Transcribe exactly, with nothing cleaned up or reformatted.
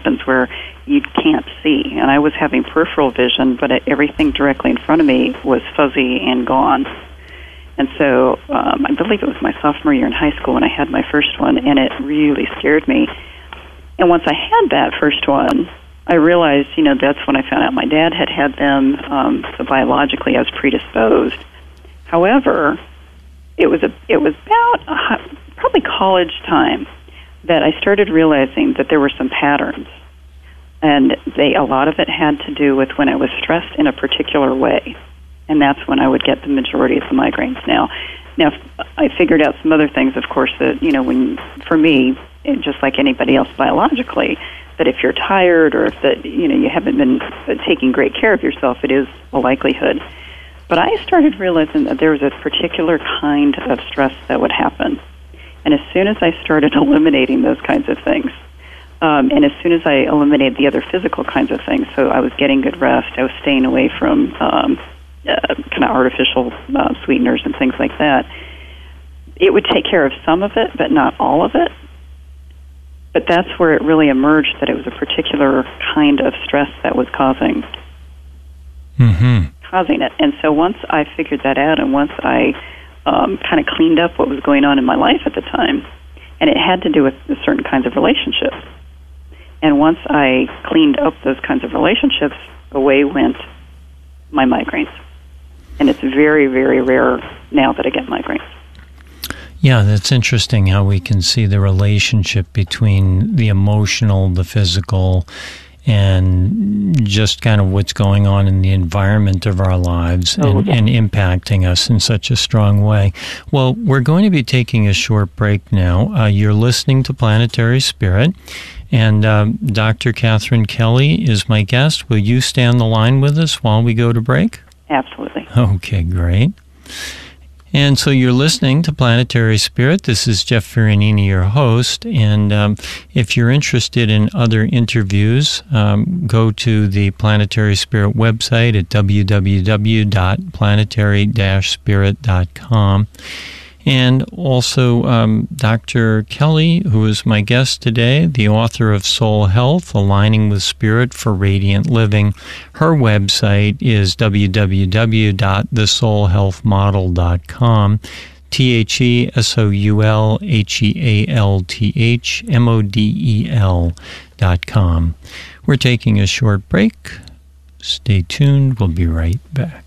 happens where you can't see. And I was having peripheral vision, but everything directly in front of me was fuzzy and gone. And so um, I believe it was my sophomore year in high school when I had my first one, and it really scared me. And once I had that first one, I realized, you know, that's when I found out my dad had had them, um, so biologically I was predisposed. However, it was a, it was about a, probably college time that I started realizing that there were some patterns. And they a lot of it had to do with when I was stressed in a particular way. And that's when I would get the majority of the migraines. Now, now I figured out some other things, of course, that, you know, when, for me, just like anybody else biologically, that if you're tired or if that, you know, you haven't been taking great care of yourself, it is a likelihood. But I started realizing that there was a particular kind of stress that would happen. And as soon as I started eliminating those kinds of things, um, and as soon as I eliminated the other physical kinds of things, so I was getting good rest, I was staying away from um, uh, kind of artificial uh, sweeteners and things like that, it would take care of some of it, but not all of it. But that's where it really emerged that it was a particular kind of stress that was causing mm-hmm. causing it. And so once I figured that out, and once I um, kind of cleaned up what was going on in my life at the time, and it had to do with certain kinds of relationships. And once I cleaned up those kinds of relationships, away went my migraines. And it's very, very rare now that I get migraines. Yeah, that's interesting how we can see the relationship between the emotional, the physical, and just kind of what's going on in the environment of our lives oh, and, yeah. and impacting us in such a strong way. Well, we're going to be taking a short break now. Uh, you're listening to Planetary Spirit, and um, Doctor Catherine Kelly is my guest. Will you stay on the line with us while we go to break? Absolutely. Okay, great. And so you're listening to Planetary Spirit. This is Jeff Ferranini, your host. And um, if you're interested in other interviews, um, go to the Planetary Spirit website at w w w dot planetary dash spirit dot com. And also um, Doctor Kelly, who is my guest today, the author of Soul Health, Aligning with Spirit for Radiant Living. Her website is w w w dot the soul health model dot com, T H E S O U L H E A L T H M O D E L dot com. We're taking a short break. Stay tuned. We'll be right back.